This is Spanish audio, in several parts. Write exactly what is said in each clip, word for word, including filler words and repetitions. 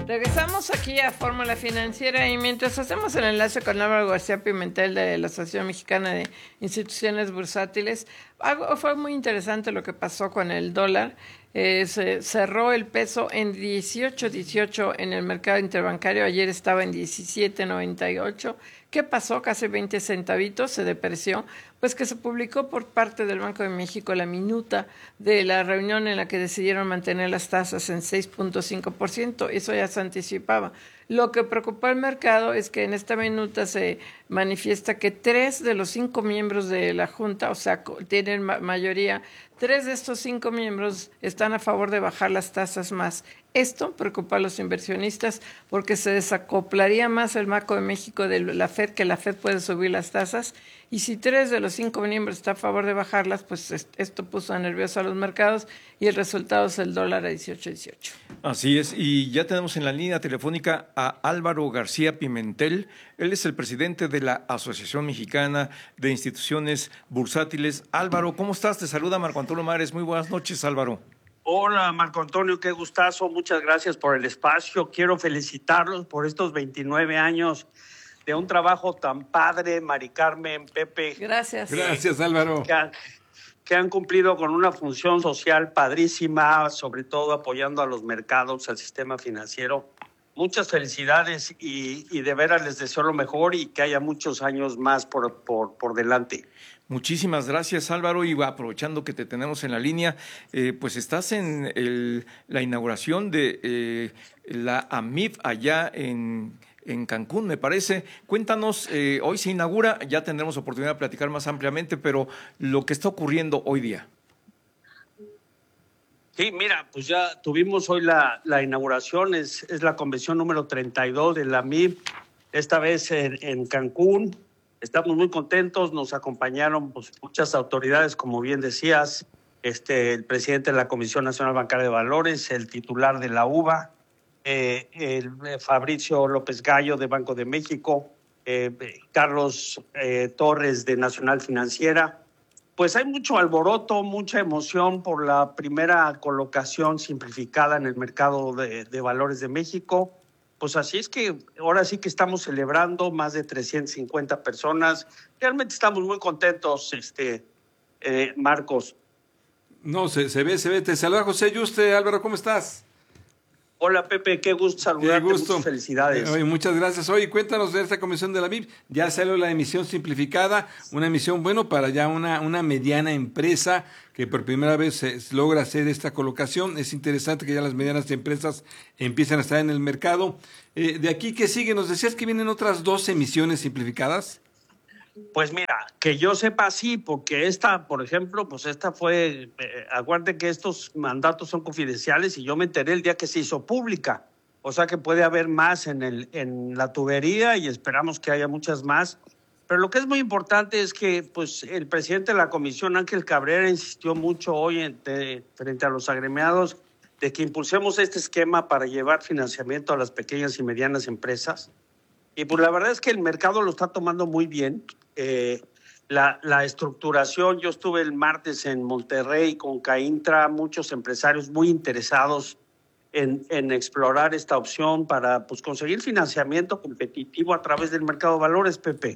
Regresamos aquí a Fórmula Financiera y mientras hacemos el enlace con Álvaro García Pimentel de la Asociación Mexicana de Instituciones Bursátiles, algo, fue muy interesante lo que pasó con el dólar. Eh, se cerró el peso en dieciocho dieciocho en el mercado interbancario, ayer estaba en diecisiete noventa y ocho. ¿Qué pasó? Casi veinte centavitos, se depreció. Pues que se publicó por parte del Banco de México la minuta de la reunión en la que decidieron mantener las tasas en seis punto cinco por ciento. Eso ya se anticipaba. Lo que preocupó al mercado es que en esta minuta se manifiesta que tres de los cinco miembros de la Junta, o sea, tienen ma- mayoría, tres de estos cinco miembros están a favor de bajar las tasas más. Esto preocupa a los inversionistas porque se desacoplaría más el Banco de México de la Fed, que la Fed puede subir las tasas, y si tres de los cinco miembros están a favor de bajarlas, pues esto puso nervioso a los mercados y el resultado es el dólar a dieciocho dieciocho. Así es, y ya tenemos en la línea telefónica a Álvaro García Pimentel. Él es el presidente de la Asociación Mexicana de Instituciones Bursátiles. Álvaro, ¿cómo estás? Te saluda Marco Antonio Mares. Muy buenas noches, Álvaro. Hola, Marco Antonio, qué gustazo. Muchas gracias por el espacio. Quiero felicitarlos por estos veintinueve años de un trabajo tan padre, Mari Carmen, Pepe. Gracias. Gracias, Álvaro. Que han, que han cumplido con una función social padrísima, sobre todo apoyando a los mercados, al sistema financiero. Muchas felicidades y, y de veras les deseo lo mejor y que haya muchos años más por, por, por delante. Muchísimas gracias, Álvaro, y aprovechando que te tenemos en la línea, eh, pues estás en el, la inauguración de eh, la A M I F allá en, en Cancún, me parece. Cuéntanos, eh, hoy se inaugura, ya tendremos oportunidad de platicar más ampliamente, pero lo que está ocurriendo hoy día. Sí, mira, pues ya tuvimos hoy la, la inauguración, es, es la convención número treinta y dos de la A M I F, esta vez en, en Cancún. Estamos muy contentos, nos acompañaron pues, muchas autoridades, como bien decías, este, el presidente de la Comisión Nacional Bancaria de Valores, el titular de la U B A, eh, el eh, Fabricio López Gallo de Banco de México, eh, Carlos eh, Torres de Nacional Financiera. Pues hay mucho alboroto, mucha emoción por la primera colocación simplificada en el mercado de, de valores de México. Pues así es que ahora sí que estamos celebrando más de trescientas cincuenta personas. Realmente estamos muy contentos, este, eh, Marcos. No, se, se ve, se ve. Te saluda José Yuste. Álvaro, ¿cómo estás? Hola, Pepe, qué gusto saludarte. Qué gusto. Muchas felicidades. Oye, muchas gracias. Oye, cuéntanos de esta comisión de la M I F. Ya salió la emisión simplificada, una emisión, bueno, para ya una, una mediana empresa que por primera vez se logra hacer esta colocación. Es interesante que ya las medianas empresas empiezan a estar en el mercado. Eh, de aquí, ¿qué sigue? Nos decías que vienen otras dos emisiones simplificadas. Pues mira, que yo sepa sí, porque esta, por ejemplo, pues esta fue, eh, acuérdate que estos mandatos son confidenciales y yo me enteré el día que se hizo pública, o sea que puede haber más en, el, en la tubería y esperamos que haya muchas más. Pero lo que es muy importante es que pues, el presidente de la comisión, Ángel Cabrera, insistió mucho hoy en, de, frente a los agremiados de que impulsemos este esquema para llevar financiamiento a las pequeñas y medianas empresas. Y pues la verdad es que el mercado lo está tomando muy bien. Eh, la, la estructuración, yo estuve el martes en Monterrey con Caintra, muchos empresarios muy interesados en, en explorar esta opción para pues, conseguir financiamiento competitivo a través del mercado de valores, Pepe.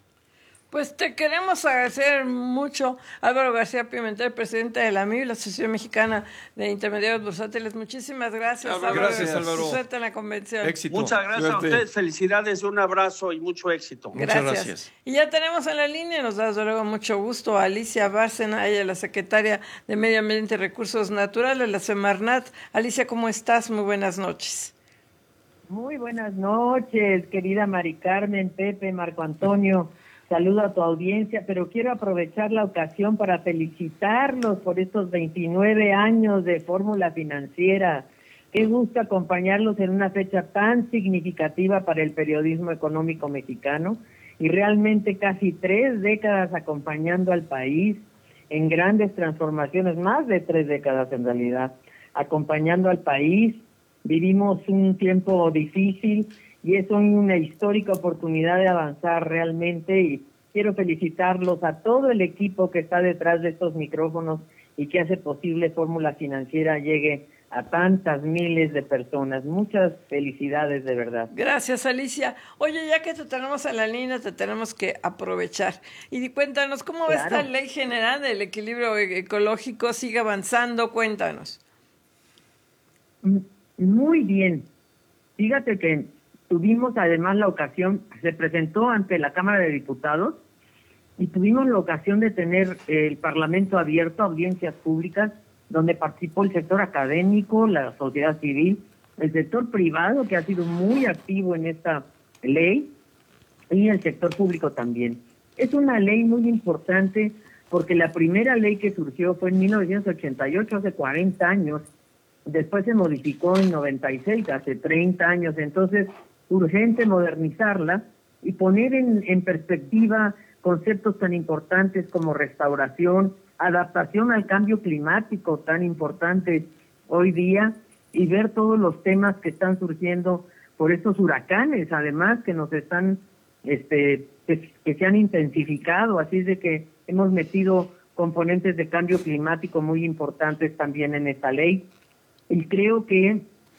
Pues te queremos agradecer mucho, Álvaro García Pimentel, presidente de la A M I F, la Asociación Mexicana de Intermediarios Bursátiles. Muchísimas gracias, Álvaro. Álvaro. Gracias, Álvaro. Suerte en la convención. Éxito. Muchas gracias Suerte. a ustedes, felicidades, un abrazo y mucho éxito. Muchas gracias. Y ya tenemos en la línea, nos da desde luego mucho gusto, a Alicia Bárcena, ella es la secretaria de Medio Ambiente y Recursos Naturales, la Semarnat. Alicia, ¿cómo estás? Muy buenas noches. Muy buenas noches, querida Mari Carmen, Pepe, Marco Antonio. Saludo a tu audiencia, pero quiero aprovechar la ocasión para felicitarlos por estos veintinueve años de Fórmula Financiera. Qué gusto acompañarlos en una fecha tan significativa para el periodismo económico mexicano y realmente casi tres décadas acompañando al país en grandes transformaciones, más de tres décadas en realidad, acompañando al país. Vivimos un tiempo difícil y es una histórica oportunidad de avanzar realmente y quiero felicitarlos a todo el equipo que está detrás de estos micrófonos y que hace posible Fórmula Financiera llegue a tantas miles de personas. Muchas felicidades, de verdad. Gracias, Alicia. Oye, ya que te tenemos en la línea, te tenemos que aprovechar. Y cuéntanos, ¿cómo va Claro. esta ley general del equilibrio ecológico? ¿Sigue avanzando? Cuéntanos. Muy bien. Fíjate que tuvimos además la ocasión, se presentó ante la Cámara de Diputados y tuvimos la ocasión de tener el Parlamento abierto, audiencias públicas, donde participó el sector académico, la sociedad civil, el sector privado, que ha sido muy activo en esta ley, y el sector público también. Es una ley muy importante porque la primera ley que surgió fue en mil novecientos ochenta y ocho, hace cuarenta años, después se modificó en noventa y seis, hace treinta años, entonces urgente modernizarla y poner en, en perspectiva conceptos tan importantes como restauración, adaptación al cambio climático tan importante hoy día, y ver todos los temas que están surgiendo por estos huracanes, además que nos están, este, que, que se han intensificado, así es de que hemos metido componentes de cambio climático muy importantes también en esta ley, y creo que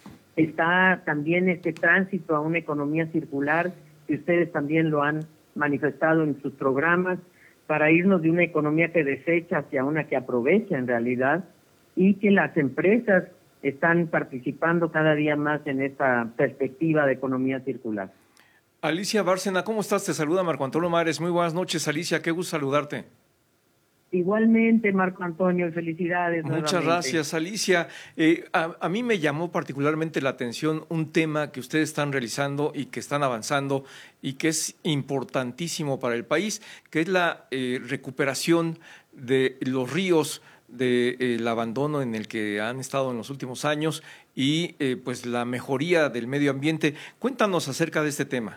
está también este tránsito a una economía circular, que ustedes también lo han manifestado en sus programas, para irnos de una economía que desecha hacia una que aprovecha en realidad, y que las empresas están participando cada día más en esta perspectiva de economía circular. Alicia Bárcena, ¿cómo estás? Te saluda Marco Antonio Mares. Muy buenas noches, Alicia, qué gusto saludarte. Igualmente, Marco Antonio, felicidades. Muchas nuevamente. gracias, Alicia. Eh, a, a mí me llamó particularmente la atención un tema que ustedes están realizando y que están avanzando y que es importantísimo para el país, que es la eh, recuperación de los ríos, del de, eh, abandono en el que han estado en los últimos años y eh, pues la mejoría del medio ambiente. Cuéntanos acerca de este tema.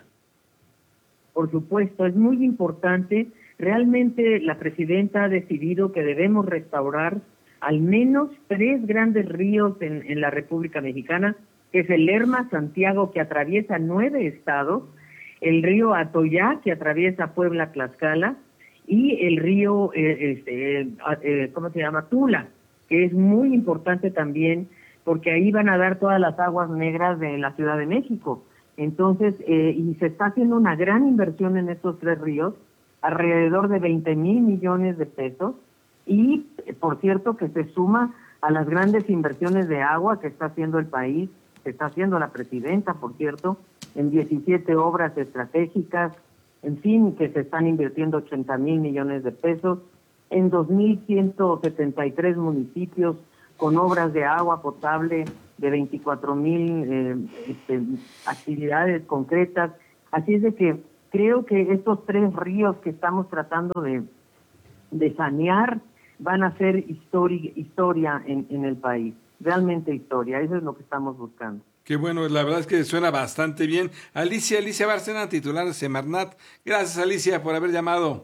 Por supuesto, es muy importante. Realmente la presidenta ha decidido que debemos restaurar al menos tres grandes ríos en, en la República Mexicana, que es el Lerma Santiago, que atraviesa nueve estados, el río Atoyac, que atraviesa Puebla, Tlaxcala, y el río, eh, este, eh, ¿cómo se llama? Tula, que es muy importante también, porque ahí van a dar todas las aguas negras de la Ciudad de México. Entonces, eh, y se está haciendo una gran inversión en estos tres ríos, alrededor de veinte mil millones de pesos, y por cierto que se suma a las grandes inversiones de agua que está haciendo el país, que está haciendo la presidenta, por cierto, en diecisiete obras estratégicas, en fin, que se están invirtiendo ochenta mil millones de pesos, en dos mil ciento setenta y tres municipios con obras de agua potable de veinticuatro mil eh, este, actividades concretas, así es de que creo que estos tres ríos que estamos tratando de, de sanear van a ser historia, historia en, en el país, realmente historia, eso es lo que estamos buscando. Qué bueno, la verdad es que suena bastante bien. Alicia, Alicia Bárcena, titular de Semarnat. Gracias, Alicia, por haber llamado.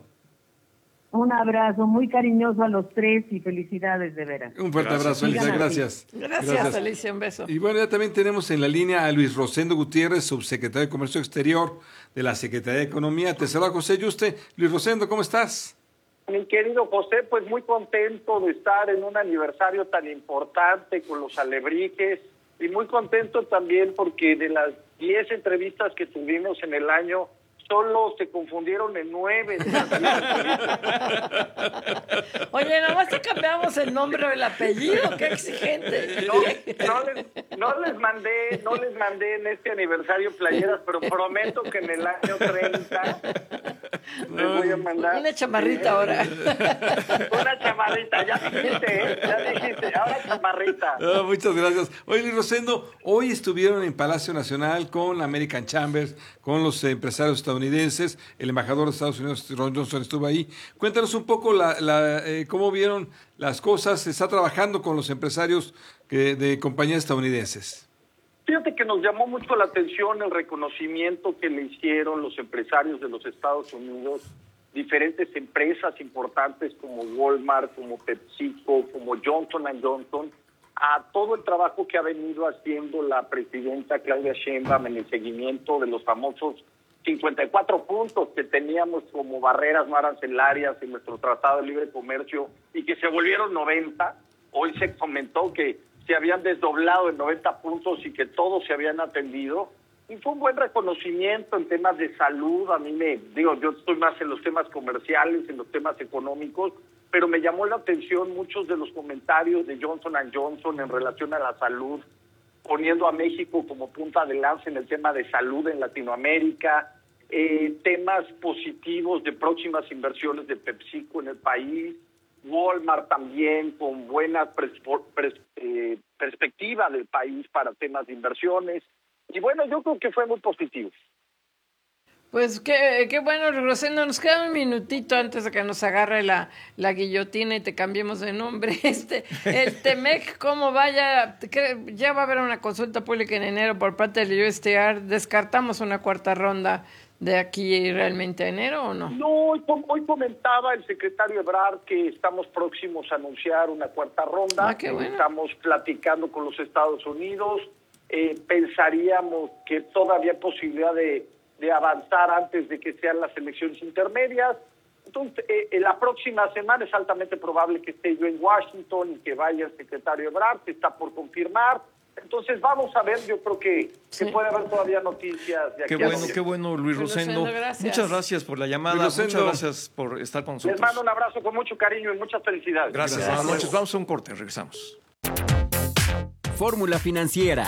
Un abrazo muy cariñoso a los tres y felicidades de veras. Un fuerte Gracias, abrazo, Alicia, gracias. Gracias, Gracias, Alicia, un beso. Y bueno, ya también tenemos en la línea a Luis Rosendo Gutiérrez, subsecretario de Comercio Exterior de la Secretaría de Economía. Te saluda José Yuste. Luis Rosendo, ¿cómo estás? Mi querido José, pues muy contento de estar en un aniversario tan importante con los alebrijes y muy contento también porque de las diez entrevistas que tuvimos en el año, solo se confundieron en nueve. Oye, nomás te cambiamos el nombre o el apellido, qué exigente. No, no, les, no les mandé, no les mandé en este aniversario playeras, pero prometo que en el año treinta les voy a mandar. Una chamarrita ahora. Una chamarrita, ya dijiste, ¿eh? Ya dijiste, ahora chamarrita. Oh, muchas gracias. Oye, Luis Rosendo, hoy estuvieron en Palacio Nacional con la American Chambers, con los empresarios estadounidenses, el embajador de Estados Unidos, Ron Johnson, estuvo ahí. Cuéntanos un poco la, la, eh, cómo vieron las cosas. Se está trabajando con los empresarios que, de compañías estadounidenses. Fíjate que nos llamó mucho la atención el reconocimiento que le hicieron los empresarios de los Estados Unidos, diferentes empresas importantes como Walmart, como PepsiCo, como Johnson and Johnson, a todo el trabajo que ha venido haciendo la presidenta Claudia Sheinbaum en el seguimiento de los famosos cincuenta y cuatro puntos que teníamos como barreras no arancelarias en nuestro Tratado de Libre Comercio y que se volvieron noventa. Hoy se comentó que se habían desdoblado en noventa puntos y que todos se habían atendido. Y fue un buen reconocimiento en temas de salud. A mí me, digo, yo estoy más en los temas comerciales, en los temas económicos, pero me llamó la atención muchos de los comentarios de Johnson and Johnson en relación a la salud, poniendo a México como punta de lanza en el tema de salud en Latinoamérica, eh, temas positivos de próximas inversiones de PepsiCo en el país, Walmart también con buena pres, pres, eh, perspectiva del país para temas de inversiones. Y bueno, yo creo que fue muy positivo. Pues qué, qué bueno, Rosendo. Nos queda un minutito antes de que nos agarre la, la guillotina y te cambiemos de nombre. Este, el Temec, ¿cómo vaya? Ya va a haber una consulta pública en enero por parte del U S T R. ¿Descartamos una cuarta ronda de aquí realmente a enero o no? No, hoy, hoy comentaba el secretario Ebrard que estamos próximos a anunciar una cuarta ronda. Ah, qué bueno. Estamos platicando con los Estados Unidos. Eh, pensaríamos que todavía hay posibilidad de, de avanzar antes de que sean las elecciones intermedias. Entonces, eh, en la próxima semana es altamente probable que esté yo en Washington y que vaya el secretario Ebrard, que está por confirmar. Entonces, vamos a ver, yo creo que, sí. que puede haber todavía noticias de aquí. Qué bueno, qué bueno, Luis Rosendo. Gracias. Muchas gracias por la llamada, muchas gracias por estar con nosotros. Les mando un abrazo con mucho cariño y muchas felicidades. Gracias, gracias. buenas noches. Vamos a un corte, regresamos. Fórmula Financiera.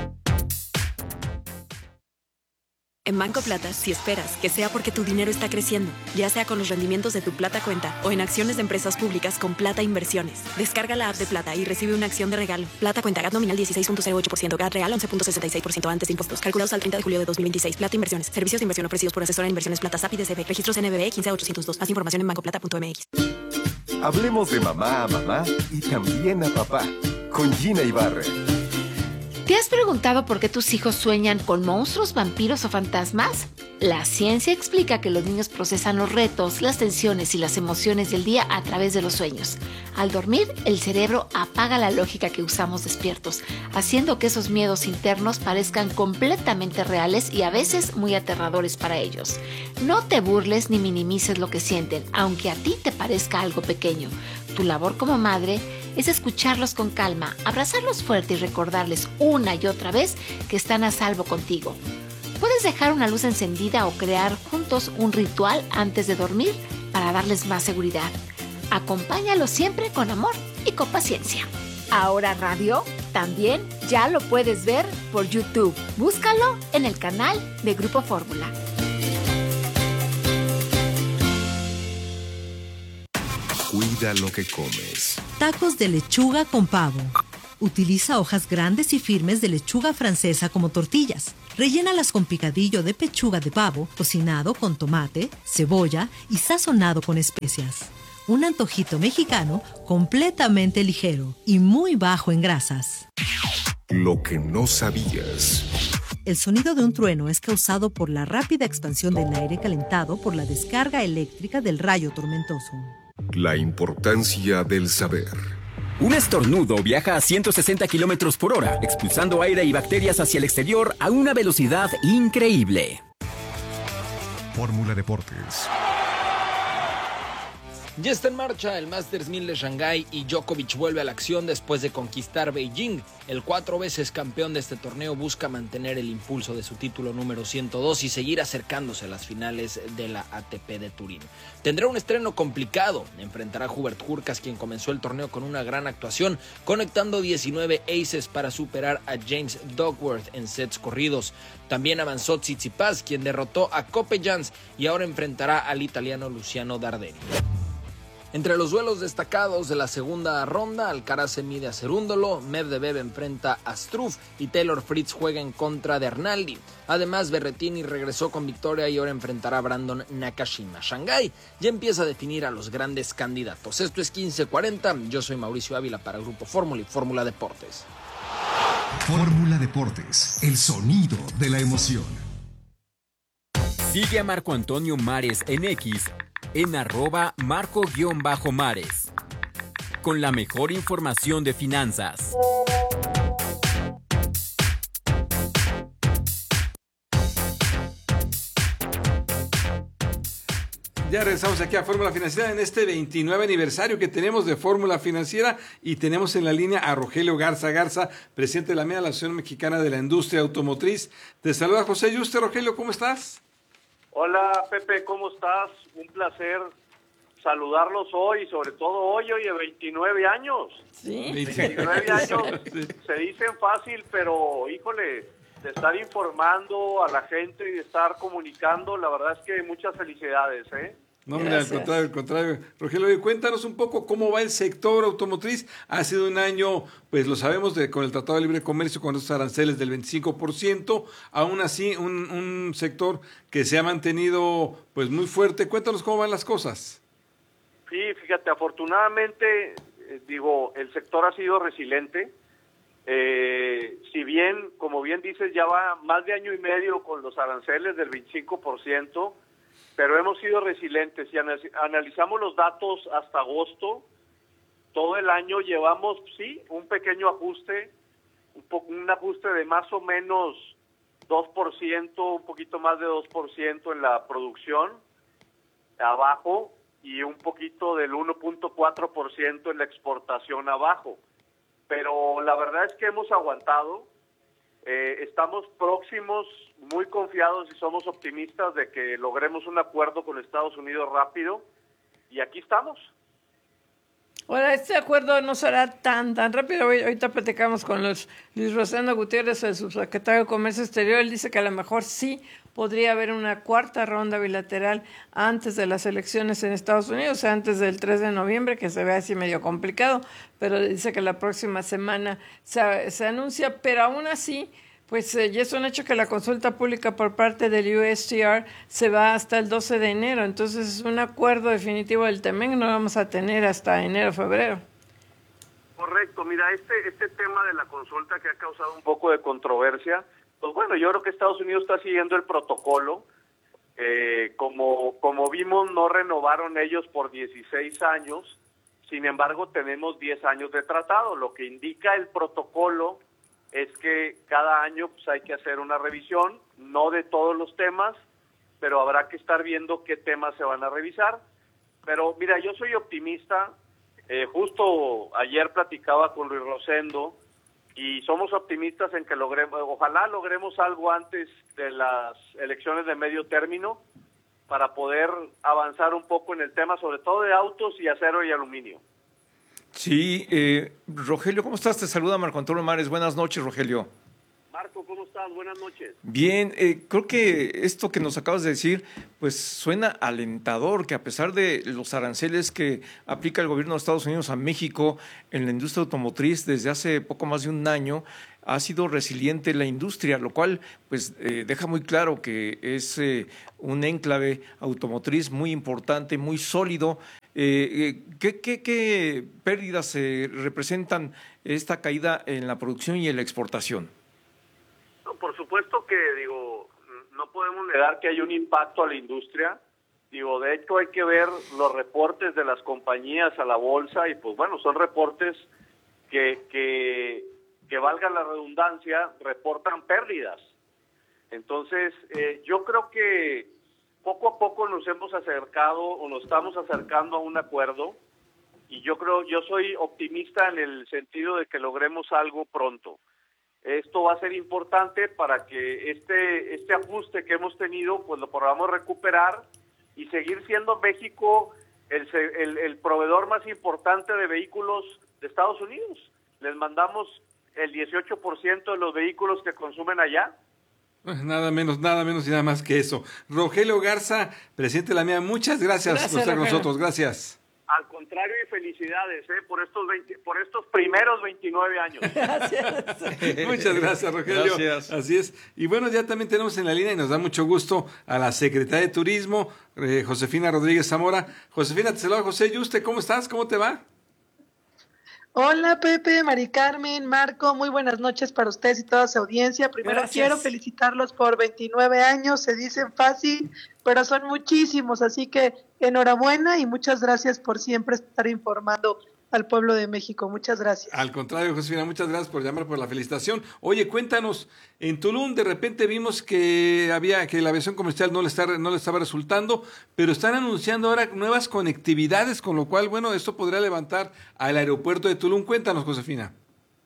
En Banco Plata, si esperas que sea porque tu dinero está creciendo, ya sea con los rendimientos de tu Plata Cuenta o en acciones de empresas públicas con Plata Inversiones, descarga la app de Plata y recibe una acción de regalo. Plata Cuenta, G A T nominal dieciséis punto cero ocho por ciento, G A T real once punto sesenta y seis por ciento antes de impuestos. Calculados al treinta de julio de dos mil veintiséis. Plata Inversiones. Servicios de inversión ofrecidos por Asesora en Inversiones Plata S A P y D C B. Registros N B B quince mil ochocientos dos. Más información en banco plata punto m x. Hablemos de mamá a mamá y también a papá. Con Gina Ibarra. ¿Te has preguntado por qué tus hijos sueñan con monstruos, vampiros o fantasmas? La ciencia explica que los niños procesan los retos, las tensiones y las emociones del día a través de los sueños. Al dormir, el cerebro apaga la lógica que usamos despiertos, haciendo que esos miedos internos parezcan completamente reales y a veces muy aterradores para ellos. No te burles ni minimices lo que sienten, aunque a ti te parezca algo pequeño. Tu labor como madre es escucharlos con calma, abrazarlos fuerte y recordarles una y otra vez que están a salvo contigo. Puedes dejar una luz encendida o crear juntos un ritual antes de dormir para darles más seguridad. Acompáñalos siempre con amor y con paciencia. Ahora Radio también ya lo puedes ver por YouTube. Búscalo en el canal de Grupo Fórmula. Cuida lo que comes. Tacos de lechuga con pavo. Utiliza hojas grandes y firmes de lechuga francesa como tortillas. Rellénalas con picadillo de pechuga de pavo, cocinado con tomate, cebolla y sazonado con especias. Un antojito mexicano completamente ligero y muy bajo en grasas. Lo que no sabías. El sonido de un trueno es causado por la rápida expansión del aire calentado por la descarga eléctrica del rayo tormentoso. La importancia del saber. Un estornudo viaja a ciento sesenta kilómetros por hora, expulsando aire y bacterias hacia el exterior a una velocidad increíble. Fórmula Deportes. Ya está en marcha el Masters mil de Shanghái y Djokovic vuelve a la acción después de conquistar Beijing. El cuatro veces campeón de este torneo busca mantener el impulso de su título número ciento dos y seguir acercándose a las finales de la A T P de Turín. Tendrá un estreno complicado. Enfrentará a Hubert Hurkacz, quien comenzó el torneo con una gran actuación, conectando diecinueve aces para superar a James Duckworth en sets corridos. También avanzó Tsitsipas, quien derrotó a Kopejans y ahora enfrentará al italiano Luciano Darderi. Entre los duelos destacados de la segunda ronda, Alcaraz se mide a Cerúndolo, Medvedev enfrenta a Struff y Taylor Fritz juega en contra de Arnaldi. Además, Berrettini regresó con victoria y ahora enfrentará a Brandon Nakashima. Shanghái ya empieza a definir a los grandes candidatos. Esto es quince cuarenta, yo soy Mauricio Ávila para Grupo Fórmula y Fórmula Deportes. Fórmula Deportes, el sonido de la emoción. Sigue a Marco Antonio Mares en X en arroba marco-mares con la mejor información de finanzas. Ya regresamos aquí a Fórmula Financiera en este veintinueve aniversario que tenemos de Fórmula Financiera y tenemos en la línea a Rogelio Garza Garza, presidente de la M E A, la Asociación Mexicana de la Industria Automotriz. Te saluda José Yuste. Rogelio, ¿cómo estás? Hola Pepe, ¿cómo estás? Un placer saludarlos hoy, sobre todo hoy, hoy de veintinueve años. Sí. veintinueve años se dicen fácil, pero híjole, de estar informando a la gente y de estar comunicando, la verdad es que muchas felicidades, ¿eh? No, hombre, al contrario, al contrario. Rogelio, cuéntanos un poco cómo va el sector automotriz. Ha sido un año, pues lo sabemos, de, con el Tratado de Libre Comercio, con esos aranceles del veinticinco por ciento. Aún así, un, un sector que se ha mantenido pues muy fuerte. Cuéntanos cómo van las cosas. Sí, fíjate, afortunadamente, eh, digo, el sector ha sido resiliente. Eh, si bien, como bien dices, ya va más de año y medio con los aranceles del veinticinco por ciento, pero hemos sido resilientes. Si analizamos los datos hasta agosto, todo el año llevamos, sí, un pequeño ajuste, un, po un ajuste de más o menos dos por ciento, un poquito más de dos por ciento en la producción, abajo, y un poquito del uno punto cuatro por ciento en la exportación abajo. Pero la verdad es que hemos aguantado, eh, estamos próximos, muy confiados y somos optimistas de que logremos un acuerdo con Estados Unidos rápido, y aquí estamos. Ahora, este acuerdo no será tan tan rápido. Ahorita platicamos con los, Luis Rosendo Gutiérrez, el subsecretario de Comercio Exterior. Él dice que a lo mejor sí podría haber una cuarta ronda bilateral antes de las elecciones en Estados Unidos, o sea, antes del tres de noviembre, que se ve así medio complicado, pero dice que la próxima semana se, se anuncia, pero aún así, pues eh, ya es un hecho que la consulta pública por parte del U S T R se va hasta el doce de enero, entonces un acuerdo definitivo del T M E C no lo vamos a tener hasta enero, febrero. Correcto, mira, este, este tema de la consulta que ha causado un poco de controversia, pues bueno, yo creo que Estados Unidos está siguiendo el protocolo. Eh, como, como vimos, no renovaron ellos por dieciséis años, sin embargo tenemos diez años de tratado, lo que indica el protocolo es que cada año pues, hay que hacer una revisión, no de todos los temas, pero habrá que estar viendo qué temas se van a revisar. Pero mira, yo soy optimista, eh, justo ayer platicaba con Luis Rosendo, y somos optimistas en que logremos, ojalá logremos algo antes de las elecciones de medio término para poder avanzar un poco en el tema, sobre todo de autos y acero y aluminio. Sí, eh, Rogelio, ¿cómo estás? Te saluda Marco Antonio Mares. Buenas noches, Rogelio. Marco, ¿cómo estás? Buenas noches. Bien, eh, creo que esto que nos acabas de decir, pues suena alentador, que a pesar de los aranceles que aplica el gobierno de Estados Unidos a México en la industria automotriz desde hace poco más de un año, ha sido resiliente la industria, lo cual pues eh, deja muy claro que es eh, un enclave automotriz muy importante, muy sólido. Eh, ¿qué, qué, ¿Qué pérdidas eh, representan esta caída en la producción y en la exportación? No, por supuesto que, digo, no podemos negar que hay un impacto a la industria. Digo, de hecho hay que ver los reportes de las compañías a la bolsa y pues bueno, son reportes que, que, que valga la redundancia, reportan pérdidas. Entonces, eh, yo creo que poco a poco nos hemos acercado o nos estamos acercando a un acuerdo y yo creo, yo soy optimista en el sentido de que logremos algo pronto. Esto va a ser importante para que este, este ajuste que hemos tenido, pues lo podamos recuperar y seguir siendo México el, el, el proveedor más importante de vehículos de Estados Unidos. Les mandamos el dieciocho por ciento de los vehículos que consumen allá. Nada menos, nada menos y nada más que eso. Rogelio Garza, presidente de la M E A, muchas gracias, gracias por estar con nosotros. Gracias. Al contrario, y felicidades ¿eh? por estos veinte, por estos primeros veintinueve años. Gracias. Muchas gracias, Rogelio. Gracias. Así es. Y bueno, ya también tenemos en la línea y nos da mucho gusto a la secretaria de Turismo, eh, Josefina Rodríguez Zamora. Josefina, te saluda José Yuste. ¿Cómo estás? ¿Cómo te va? Hola Pepe, Mari Carmen, Marco, muy buenas noches para ustedes y toda su audiencia. Primero Gracias. Quiero felicitarlos por veintinueve años, se dicen fácil, pero son muchísimos, así que enhorabuena y muchas gracias por siempre estar informando al pueblo de México. Muchas gracias. Al contrario, Josefina, muchas gracias por llamar, por la felicitación. Oye, cuéntanos, en Tulum de repente vimos que había que la aviación comercial no le, está, no le estaba resultando, pero están anunciando ahora nuevas conectividades, con lo cual, bueno, esto podría levantar al aeropuerto de Tulum. Cuéntanos, Josefina.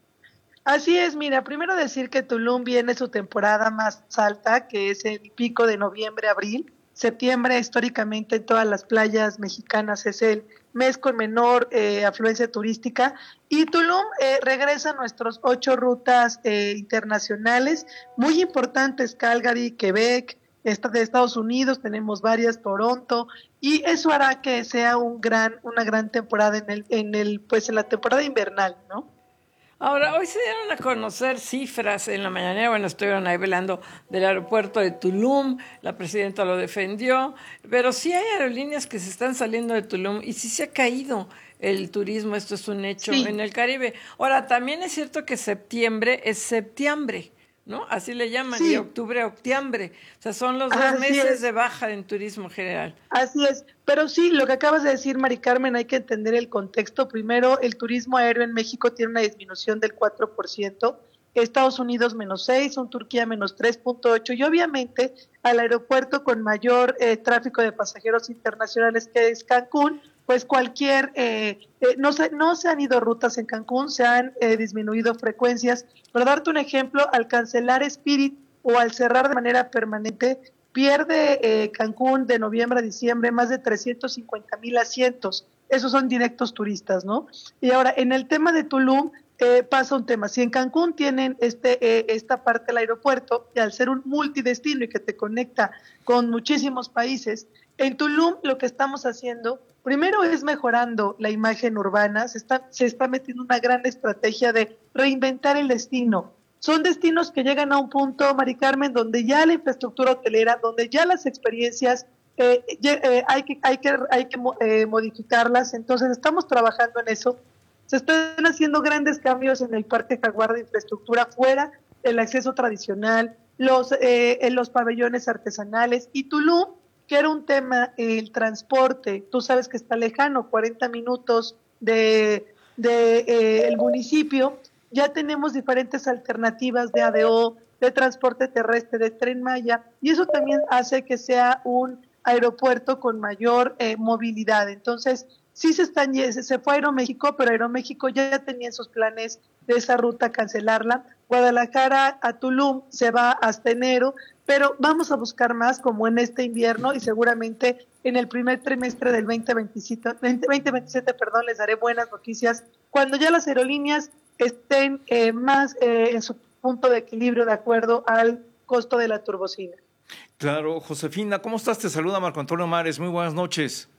Así es, mira, primero decir que Tulum viene su temporada más alta, que es el pico de noviembre, abril. Septiembre, históricamente, en todas las playas mexicanas es el mes con menor eh, afluencia turística. Y Tulum eh, regresa a nuestros ocho rutas eh, internacionales, muy importantes, Calgary, Quebec, esta de Estados Unidos, tenemos varias, Toronto, y eso hará que sea un gran, una gran temporada en el, en el, pues en la temporada invernal, ¿no? Ahora, hoy se dieron a conocer cifras en la mañana, bueno, estuvieron ahí velando del aeropuerto de Tulum, la presidenta lo defendió, pero sí hay aerolíneas que se están saliendo de Tulum y sí se ha caído el turismo, esto es un hecho sí. en el Caribe. Ahora, también es cierto que septiembre es septiembre, ¿no? Así le llaman, sí. y octubre, octiembre. O sea, son los dos Así meses es. de baja en turismo general. Así es. Pero sí, lo que acabas de decir, Mari Carmen, hay que entender el contexto. Primero, el turismo aéreo en México tiene una disminución del cuatro por ciento, Estados Unidos menos seis, son Turquía menos tres punto ocho, y obviamente al aeropuerto con mayor eh, tráfico de pasajeros internacionales, que es Cancún, pues cualquier, eh, eh, no, se, no se han ido rutas en Cancún, se han eh, disminuido frecuencias. Por darte un ejemplo, al cancelar Spirit o al cerrar de manera permanente, pierde eh, Cancún de noviembre a diciembre más de trescientos cincuenta mil asientos. Esos son directos turistas, ¿no? Y ahora, en el tema de Tulum, eh, pasa un tema. Si en Cancún tienen este eh, esta parte del aeropuerto, y al ser un multidestino y que te conecta con muchísimos países, en Tulum lo que estamos haciendo primero es mejorando la imagen urbana, se está, se está metiendo una gran estrategia de reinventar el destino. Son destinos que llegan a un punto, Mari Carmen, donde ya la infraestructura hotelera, donde ya las experiencias eh, eh, hay que, hay que, hay que eh, modificarlas, entonces estamos trabajando en eso. Se están haciendo grandes cambios en el Parque Jaguar de infraestructura fuera del acceso tradicional, los, eh, en los pabellones artesanales, y Tulum, que era un tema, el transporte, tú sabes que está lejano, cuarenta minutos de, de eh, el municipio, ya tenemos diferentes alternativas de A D O, de transporte terrestre, de Tren Maya, y eso también hace que sea un aeropuerto con mayor eh, movilidad. Entonces, sí se están, se fue a Aeroméxico, pero Aeroméxico ya tenía en sus planes de esa ruta cancelarla. Guadalajara a Tulum se va hasta enero, pero vamos a buscar más como en este invierno, y seguramente en el primer trimestre del veinte veintisiete, veinte veintisiete, perdón, les daré buenas noticias cuando ya las aerolíneas estén eh, más eh, en su punto de equilibrio de acuerdo al costo de la turbocina. Claro, Josefina, ¿cómo estás? Te saluda Marco Antonio Mares, muy buenas noches.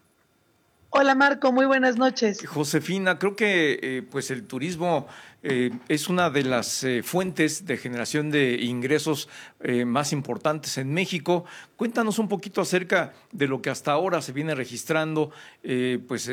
Hola Marco, muy buenas noches. Josefina, creo que eh, pues el turismo eh, es una de las eh, fuentes de generación de ingresos eh, más importantes en México. Cuéntanos un poquito acerca de lo que hasta ahora se viene registrando, eh, pues